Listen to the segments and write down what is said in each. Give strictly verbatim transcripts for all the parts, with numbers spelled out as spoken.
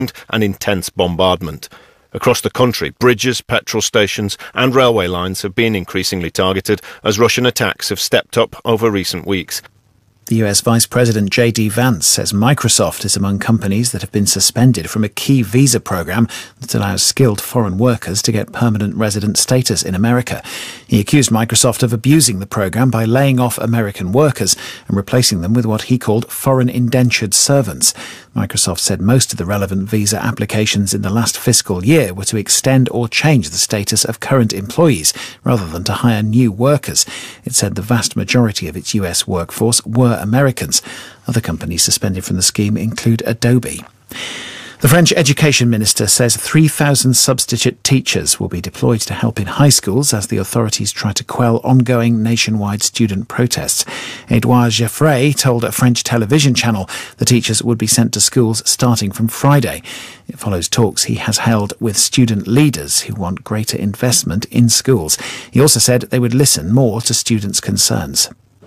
and intense bombardment. Across the country, bridges, petrol stations and railway lines have been increasingly targeted as Russian attacks have stepped up over recent weeks. The U S Vice President J D Vance says Microsoft is among companies that have been suspended from a key visa program that allows skilled foreign workers to get permanent resident status in America. He accused Microsoft of abusing the program by laying off American workers and replacing them with what he called foreign indentured servants. Microsoft said most of the relevant visa applications in the last fiscal year were to extend or change the status of current employees rather than to hire new workers. It said the vast majority of its U S workforce were Americans. Other companies suspended from the scheme include Adobe. The French Education Minister says three thousand substitute teachers will be deployed to help in high schools as the authorities try to quell ongoing nationwide student protests. Edouard Geoffrey told a French television channel the teachers would be sent to schools starting from Friday. It follows talks he has held with student leaders who want greater investment in schools. He also said they would listen more to students' concerns.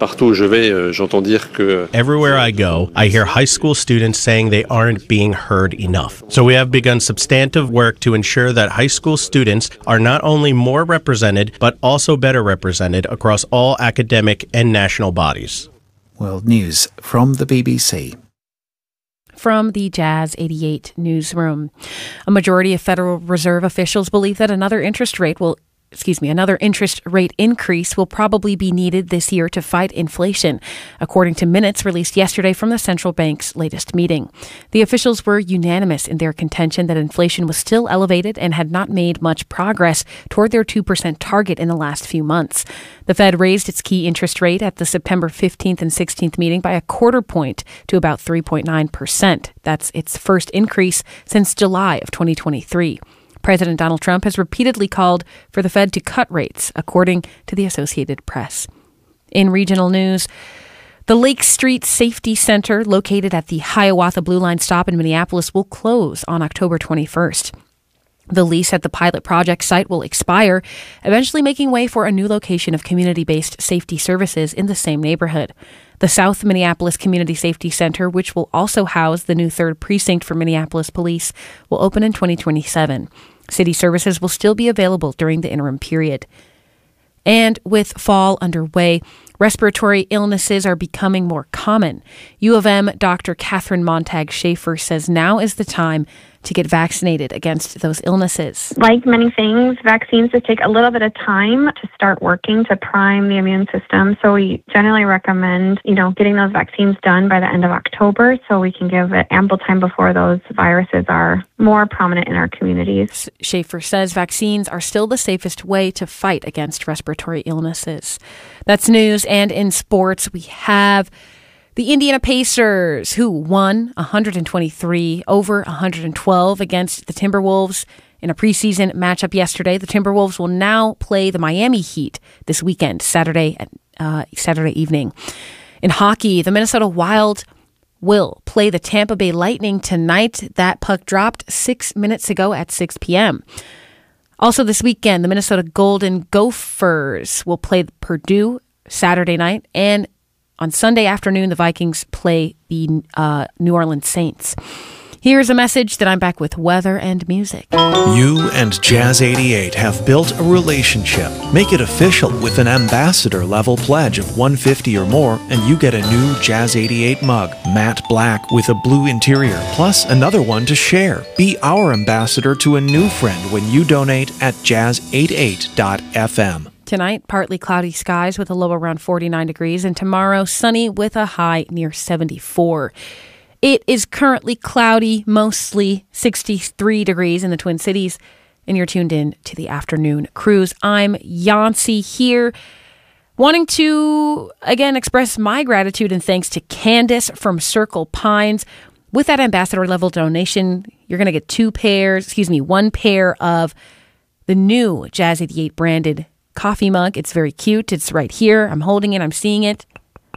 Everywhere I go, I hear high school students saying they aren't being heard enough. So we have begun substantive work to ensure that high school students are not only more represented, but also better represented across all academic and national bodies. World News from the B B C. From the Jazz eighty-eight newsroom. A majority of Federal Reserve officials believe that another interest rate will Excuse me, another interest rate increase will probably be needed this year to fight inflation, according to minutes released yesterday from the central bank's latest meeting. The officials were unanimous in their contention that inflation was still elevated and had not made much progress toward their two percent target in the last few months. The Fed raised its key interest rate at the September fifteenth and sixteenth meeting by a quarter point to about three point nine percent. That's its first increase since July of twenty twenty-three. President Donald Trump has repeatedly called for the Fed to cut rates, according to the Associated Press. In regional news, the Lake Street Safety Center, located at the Hiawatha Blue Line stop in Minneapolis, will close on October twenty-first. The lease at the pilot project site will expire, eventually making way for a new location of community-based safety services in the same neighborhood. The South Minneapolis Community Safety Center, which will also house the new third precinct for Minneapolis Police, will open in twenty twenty-seven. City services will still be available during the interim period. And with fall underway, respiratory illnesses are becoming more common. U of M Doctor Catherine Montag Schaefer says now is the time to get vaccinated against those illnesses. Like many things, vaccines just take a little bit of time to start working to prime the immune system. So we generally recommend, you know, getting those vaccines done by the end of October so we can give it ample time before those viruses are more prominent in our communities. Schaefer says vaccines are still the safest way to fight against respiratory illnesses. That's news. And in sports, we have the Indiana Pacers, who won one twenty-three over one twelve against the Timberwolves in a preseason matchup yesterday. The Timberwolves will now play the Miami Heat this weekend, Saturday at uh, Saturday evening. In hockey, the Minnesota Wild will play the Tampa Bay Lightning tonight. That puck dropped six minutes ago at six p.m. Also this weekend, the Minnesota Golden Gophers will play Purdue Saturday night, and on Sunday afternoon, the Vikings play the uh, New Orleans Saints. Here's a message that I'm back with weather and music. You and Jazz eighty-eight have built a relationship. Make it official with an ambassador level pledge of one hundred fifty dollars or more, and you get a new Jazz eighty-eight mug, matte black with a blue interior, plus another one to share. Be our ambassador to a new friend when you donate at jazz eighty-eight dot f m. Tonight, partly cloudy skies with a low around forty-nine degrees, and tomorrow, sunny with a high near seventy-four. It is currently cloudy, mostly sixty-three degrees in the Twin Cities, and you're tuned in to the Afternoon Cruise. I'm Yancey here, wanting to, again, express my gratitude and thanks to Candace from Circle Pines. With that ambassador-level donation, you're going to get two pairs, excuse me, one pair of the new Jazz eighty-eight branded coffee mug. It's very cute. It's right here. I'm holding it. I'm seeing it.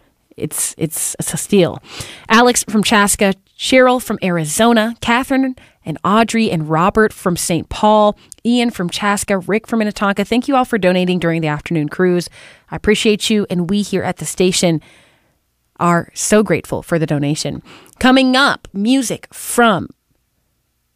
It's it's, it's a steal. Alex from Chaska, Cheryl from Arizona, Catherine and Audrey and Robert from Saint Paul, Ian from Chaska, Rick from Minnetonka. Thank you all for donating during the afternoon cruise. I appreciate you, and we here at the station are so grateful for the donation. Coming up, music from